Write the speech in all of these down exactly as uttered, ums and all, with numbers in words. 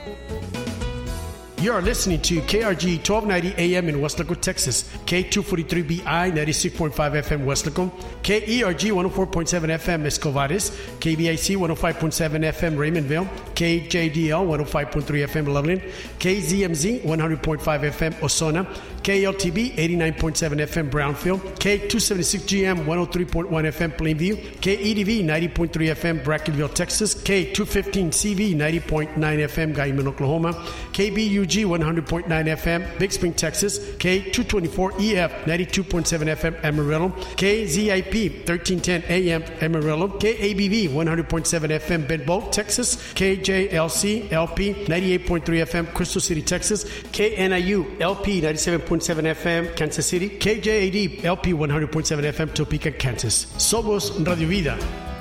You are listening to K R G twelve ninety A M in West Laco, Texas, K two forty-three B I ninety-six point five F M West Laco, K E R G one oh four point seven F M Escovares, K B I C one oh five point seven F M Raymondville, K J D L one oh five point three F M Loveland, K Z M Z one hundred point five F M Osona, K L T B eighty-nine point seven F M Brownfield, K two seventy-six G M one oh three point one F M Plainview, K E D V ninety point three F M Brackenville, Texas, K two fifteen C V ninety point nine F M Guyman, Oklahoma, K B U G one hundred point nine F M Big Spring, Texas, K two twenty-four E F ninety-two point seven F M Amarillo, K Z I P thirteen ten A M Amarillo, K A B V one hundred point seven F M Benbow, Texas, K J L C L P ninety-eight point three F M Crystal City, Texas, K N I U L P ninety-seven point seven F M Kansas City, K J A D L P one hundred point seven F M Topeka, Kansas. Somos Radio Vida.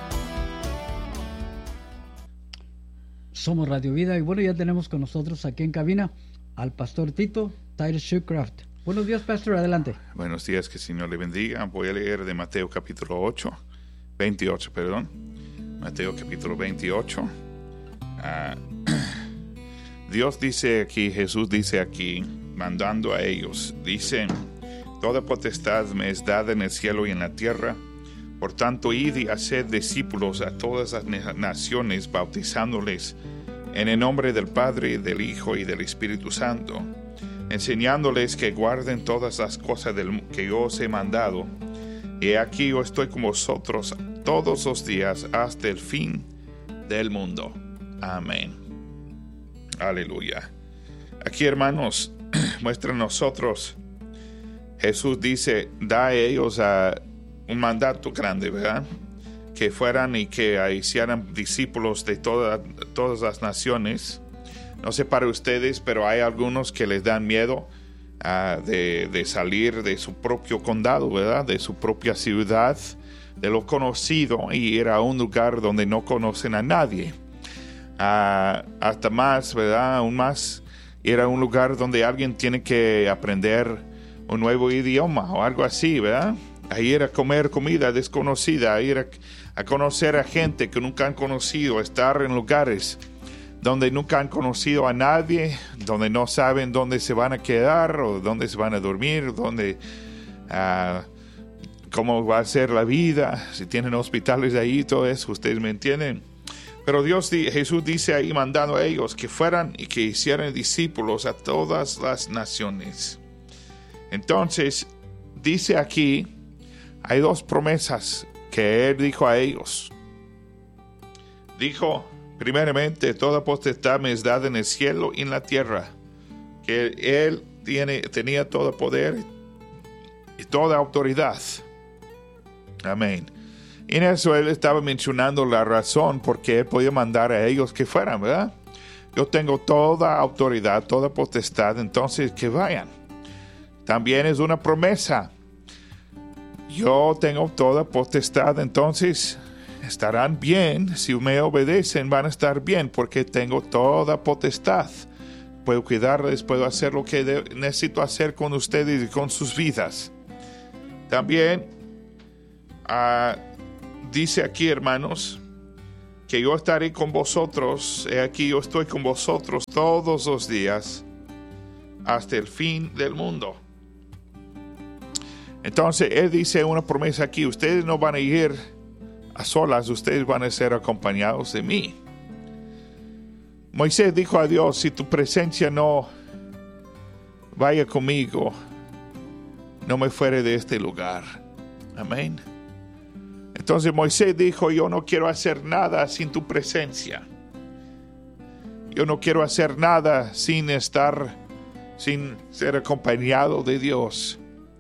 Somos Radio Vida y bueno, ya tenemos con nosotros aquí en cabina al pastor Tito Titus Shoecraft. Buenos días, pastor, adelante. Buenos días, que el Señor le bendiga. Voy a leer de Mateo capítulo ocho, veintiocho, perdón. Mateo capítulo veintiocho. Uh, Dios dice aquí, Jesús dice aquí, mandando a ellos, dice: toda potestad me es dada en el cielo y en la tierra. Por tanto, id y haced discípulos a todas las naciones, bautizándoles en el nombre del Padre, del Hijo y del Espíritu Santo, enseñándoles que guarden todas las cosas del, que yo os he mandado. Y aquí yo estoy con vosotros todos los días hasta el fin del mundo. Amén. Aleluya. Aquí, hermanos, muestra a nosotros, Jesús dice, da a ellos a un mandato grande, ¿verdad? Que fueran y que hicieran discípulos de toda, todas las naciones. No sé para ustedes, pero hay algunos que les dan miedo uh, de, de salir de su propio condado, ¿verdad? De su propia ciudad, de lo conocido, y ir a un lugar donde no conocen a nadie. Uh, hasta más, ¿verdad? Aún más, ir a un lugar donde alguien tiene que aprender un nuevo idioma o algo así, ¿verdad? A ir a comer comida desconocida, a ir a, a conocer a gente que nunca han conocido, a estar en lugares donde nunca han conocido a nadie, donde no saben dónde se van a quedar o dónde se van a dormir, dónde, uh, cómo va a ser la vida, si tienen hospitales ahí, todo eso, ustedes me entienden. Pero Dios, Jesús dice ahí, mandando a ellos que fueran y que hicieran discípulos a todas las naciones. Entonces, dice aquí, hay dos promesas que Él dijo a ellos. Dijo, primeramente, toda potestad me es dada en el cielo y en la tierra. Que Él tiene, tenía todo poder y toda autoridad. Amén. Y en eso Él estaba mencionando la razón por qué Él podía mandar a ellos que fueran, ¿verdad? Yo tengo toda autoridad, toda potestad, entonces que vayan. También es una promesa. Yo tengo toda potestad, entonces estarán bien. Si me obedecen, van a estar bien, porque tengo toda potestad. Puedo cuidarles, puedo hacer lo que de- necesito hacer con ustedes y con sus vidas. También uh, dice aquí, hermanos, que yo estaré con vosotros. He aquí, yo estoy con vosotros todos los días hasta el fin del mundo. Entonces, Él dice una promesa aquí, ustedes no van a ir a solas, ustedes van a ser acompañados de mí. Moisés dijo a Dios, si tu presencia no vaya conmigo, no me fuere de este lugar. Amén. Entonces Moisés dijo, yo no quiero hacer nada sin tu presencia. Yo no quiero hacer nada sin estar, sin ser acompañado de Dios.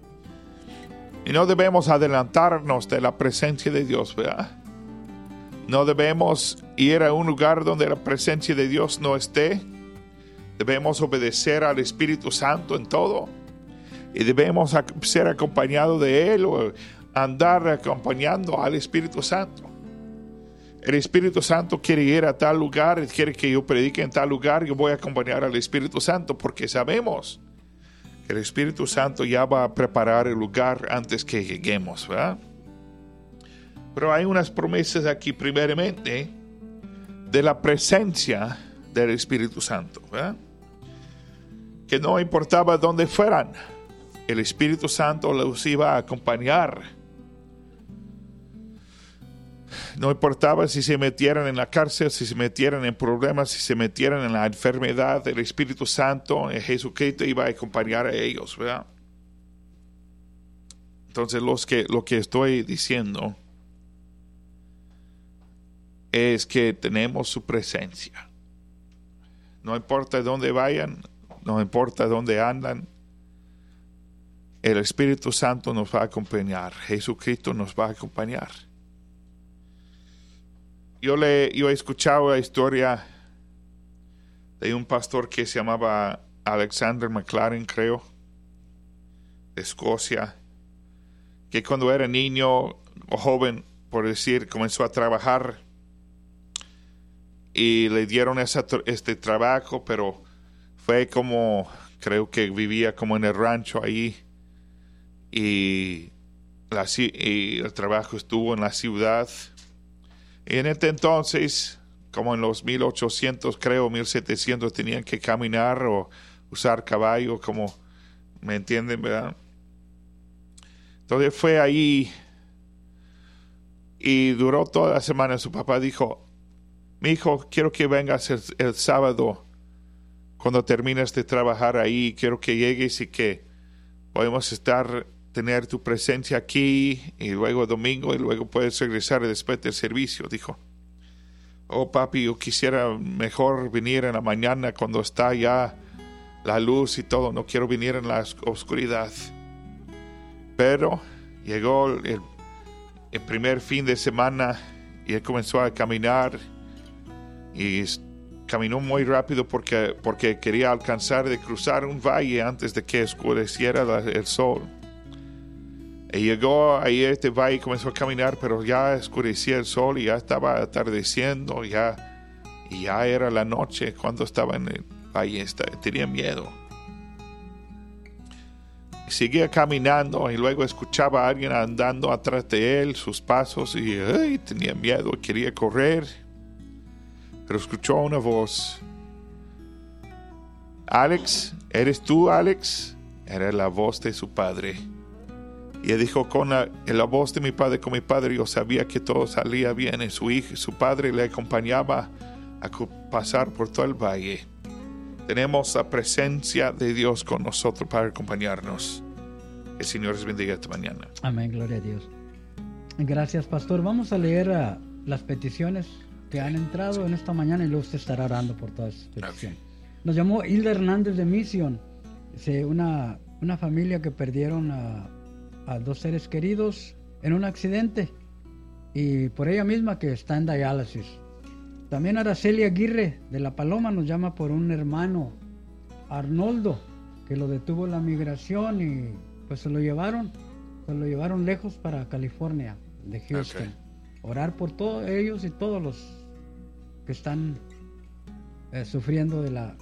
Y no debemos adelantarnos de la presencia de Dios, ¿verdad? No debemos ir a un lugar donde la presencia de Dios no esté. Debemos obedecer al Espíritu Santo en todo. Y debemos ser acompañados de Él o andar acompañando al Espíritu Santo. El Espíritu Santo quiere ir a tal lugar, quiere que yo predique en tal lugar, yo voy a acompañar al Espíritu Santo porque sabemos que el Espíritu Santo ya va a preparar el lugar antes que lleguemos, ¿verdad? Pero hay unas promesas aquí, primeramente, de la presencia del Espíritu Santo, ¿verdad? Que no importaba dónde fueran, el Espíritu Santo los iba a acompañar. No importaba si se metieran en la cárcel, si se metieran en problemas, si se metieran en la enfermedad, el Espíritu Santo, el Jesucristo iba a acompañar a ellos, ¿verdad? Entonces los que, lo que estoy diciendo es que tenemos su presencia. No importa dónde vayan, no importa dónde andan, el Espíritu Santo nos va a acompañar, Jesucristo nos va a acompañar. Yo, le, yo he escuchado la historia de un pastor que se llamaba Alexander McLaren, creo, de Escocia, que cuando era niño o joven, por decir, comenzó a trabajar y le dieron esa, este trabajo, pero fue como, creo que vivía como en el rancho ahí, y, la, y el trabajo estuvo en la ciudad. Y en este entonces, como en los mil ochocientos, creo, mil setecientos, tenían que caminar o usar caballo, como, ¿me entienden, verdad? Entonces fue ahí y duró toda la semana. Su papá dijo, mi hijo, quiero que vengas el, el sábado cuando termines de trabajar ahí. Quiero que llegues y que podemos estar, tener tu presencia aquí, y luego domingo, y luego puedes regresar después del servicio. Dijo, oh papi, yo quisiera mejor venir en la mañana cuando está ya la luz y todo. No quiero venir en la oscuridad. Pero llegó el, el primer fin de semana y él comenzó a caminar y caminó muy rápido porque, porque quería alcanzar de cruzar un valle antes de que oscureciera la, el sol. Y llegó ahí a este valle y comenzó a caminar, pero ya oscurecía el sol y ya estaba atardeciendo, ya, y ya era la noche cuando estaba en el valle. Tenía miedo. Seguía caminando y luego escuchaba a alguien andando atrás de él, sus pasos, y ay, tenía miedo, quería correr. Pero escuchó una voz. Alex, ¿eres tú, Alex? Era la voz de su padre. Y él dijo, con la, la voz de mi padre, con mi padre, yo sabía que todo salía bien. Y su hijo, su padre le acompañaba a pasar por todo el valle. Tenemos la presencia de Dios con nosotros para acompañarnos. Que el Señor les bendiga esta mañana. Amén, gloria a Dios. Gracias, pastor. Vamos a leer uh, las peticiones que han entrado en esta mañana y luego usted estará orando por todas esas peticiones. Okay. Nos llamó Hilda Hernández de Mission. Una, una familia que perdieron a, a dos seres queridos en un accidente, y por ella misma que está en diálisis. También Araceli Aguirre de La Paloma nos llama por un hermano, Arnoldo, que lo detuvo la migración y pues se lo llevaron, se lo llevaron lejos para California, de Houston. Okay. Orar por todos ellos y todos los que están eh, sufriendo de la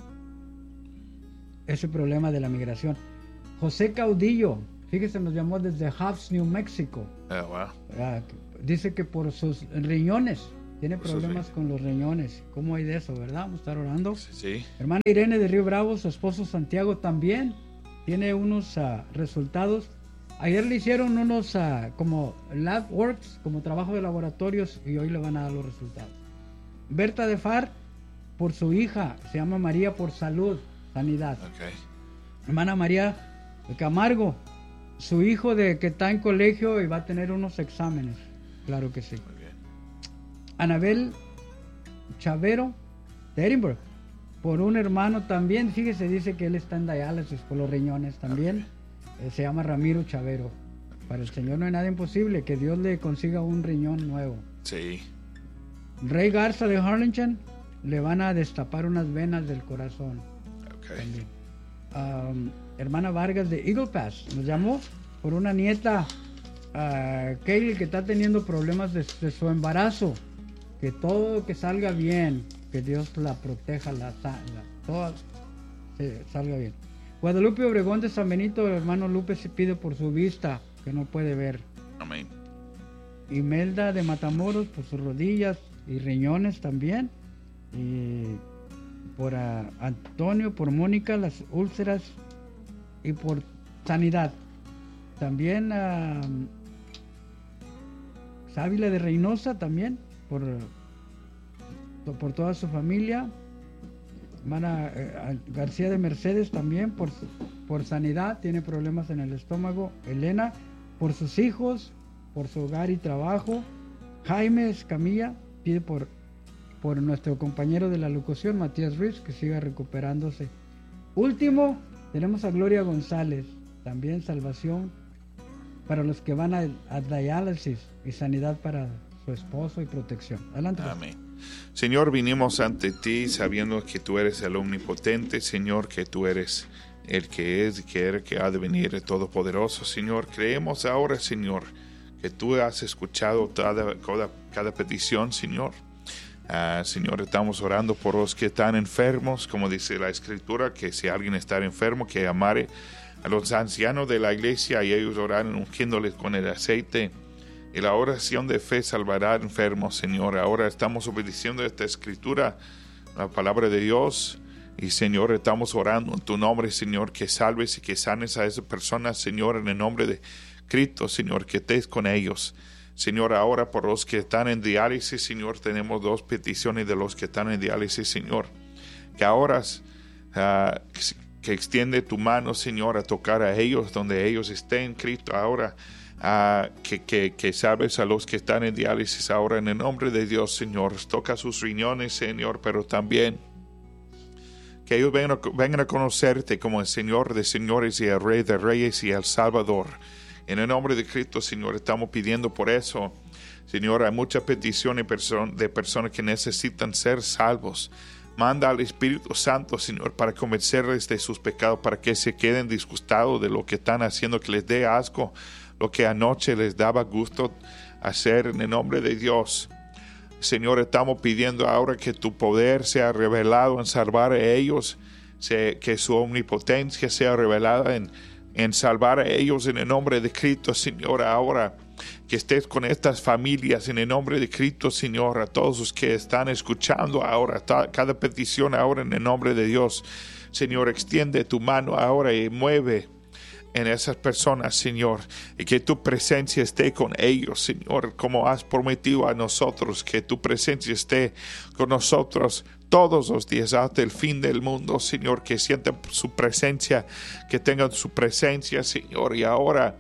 ese problema de la migración. José Caudillo, fíjese, nos llamó desde Hobbs, New Mexico. Oh, wow. uh, dice que por sus riñones tiene problemas con los riñones. ¿Cómo hay de eso, verdad? Vamos a estar orando. Sí, sí. Hermana Irene de Río Bravo, su esposo Santiago también tiene unos uh, resultados. Ayer le hicieron unos uh, como lab works, como trabajo de laboratorios, y hoy le van a dar los resultados. Berta de Far, por su hija, se llama María, por salud, sanidad. Okay. Hermana María de Camargo, su hijo de que está en colegio y va a tener unos exámenes. Claro que sí. Okay. Anabel Chavero de Edinburgh, por un hermano también, fíjese, dice que él está en diálisis por los riñones también. Okay. Eh, se llama Ramiro Chavero. Para el Señor no hay nada imposible, que Dios le consiga un riñón nuevo. Sí. Rey Garza de Harlingen, le van a destapar unas venas del corazón. Okay. Um, hermana Vargas de Eagle Pass nos llamó por una nieta, uh, Kaylee, que está teniendo problemas de, de su embarazo. Que todo que salga bien, que Dios la proteja, la, la todo se salga bien. Guadalupe Obregón de San Benito, el hermano Lupe se pide por su vista, que no puede ver. Amén. Imelda de Matamoros por sus rodillas y riñones también. Y por uh, Antonio, por Mónica, las úlceras y por sanidad. También uh, Sábila de Reynosa también, por, por toda su familia. Hermana uh, García de Mercedes también por, por sanidad, tiene problemas en el estómago. Elena, por sus hijos, por su hogar y trabajo. Jaime Escamilla pide por, por nuestro compañero de la locución, Matías Ruiz, que siga recuperándose. Último, tenemos a Gloria González, también salvación para los que van a, a diálisis y sanidad para su esposo y protección. Adelante. Amén. Señor, vinimos ante ti sabiendo que tú eres el omnipotente, Señor, que tú eres el que es y que eres, que ha de venir, el todopoderoso, Señor. Creemos ahora, Señor, que tú has escuchado cada, cada, cada petición, Señor. Uh, Señor, estamos orando por los que están enfermos, como dice la Escritura, que si alguien está enfermo, que amare a los ancianos de la iglesia y ellos oraron ungiéndoles con el aceite. Y la oración de fe salvará enfermos, Señor. Ahora estamos obedeciendo esta Escritura, la palabra de Dios. Y, Señor, estamos orando en tu nombre, Señor, que salves y que sanes a esas personas, Señor, en el nombre de Cristo, Señor, que estés con ellos. Señor, ahora por los que están en diálisis, Señor, tenemos dos peticiones de los que están en diálisis, Señor. Que ahora uh, que extiende tu mano, Señor, a tocar a ellos donde ellos estén, Cristo. Ahora uh, que, que, que salves a los que están en diálisis ahora en el nombre de Dios, Señor. Toca sus riñones, Señor, pero también que ellos vengan a, vengan a conocerte como el Señor de señores y el Rey de reyes y el Salvador. En el nombre de Cristo, Señor, estamos pidiendo por eso. Señor, hay muchas peticiones de personas que necesitan ser salvos. Manda al Espíritu Santo, Señor, para convencerles de sus pecados, para que se queden disgustados de lo que están haciendo, que les dé asco lo que anoche les daba gusto hacer en el nombre de Dios. Señor, estamos pidiendo ahora que tu poder sea revelado en salvar a ellos, que su omnipotencia sea revelada en en salvar a ellos en el nombre de Cristo, Señor. Ahora que estés con estas familias en el nombre de Cristo, Señor, a todos los que están escuchando ahora, cada petición ahora en el nombre de Dios, Señor, extiende tu mano ahora y mueve en esas personas, Señor, y que tu presencia esté con ellos, Señor, como has prometido a nosotros, que tu presencia esté con nosotros todos los días hasta el fin del mundo, Señor, que sientan su presencia, que tengan su presencia, Señor, y ahora,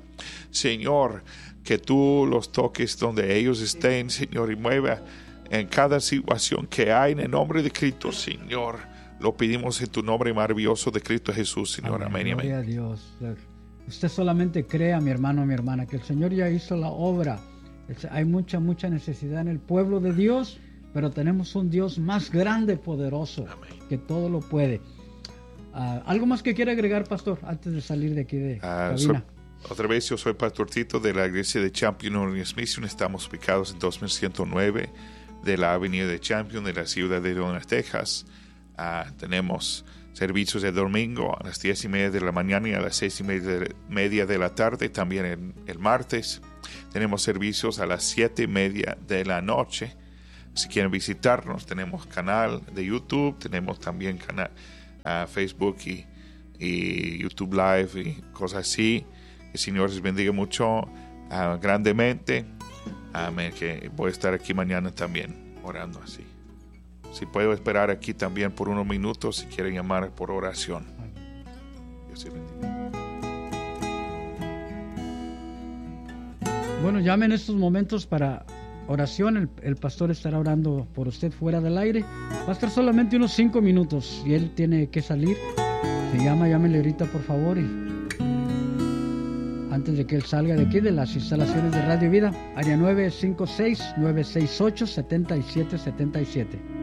Señor, que tú los toques donde ellos estén, Señor, y mueva en cada situación que hay en el nombre de Cristo, Señor. Lo pedimos en tu nombre maravilloso de Cristo Jesús, Señor. Amén y amén. Gloria a Dios. Usted solamente crea, mi hermano, mi hermana, que el Señor ya hizo la obra. Hay mucha, mucha necesidad en el pueblo de Dios, pero tenemos un Dios más grande, poderoso, amén, que todo lo puede. Uh, ¿Algo más que quiera agregar, pastor, antes de salir de aquí de uh, cabina? Soy, otra vez, yo soy Pastor Tito de la iglesia de Champion Holiness Mission. Estamos ubicados en dos mil ciento nueve de la avenida de Champion de la ciudad de Dallas, Texas. Uh, tenemos servicios de domingo a las diez y media de la mañana y a las seis y media de la tarde, también el, el martes. Tenemos servicios a las siete y media de la noche. Si quieren visitarnos, tenemos canal de YouTube, tenemos también canal uh, Facebook y, y YouTube Live y cosas así. Que el Señor les bendiga mucho, uh, grandemente. Amén. Que voy a estar aquí mañana también orando así. Si puedo esperar aquí también por unos minutos, si quieren llamar por oración. Dios les bendiga. Bueno, llame en estos momentos para oración. El, el pastor estará orando por usted fuera del aire. Va a estar solamente unos cinco minutos y él tiene que salir. Se llama, llámele ahorita por favor. Y antes de que él salga de aquí, de las instalaciones de Radio Vida, área nueve cinco seis, nueve seis ocho, siete siete siete siete.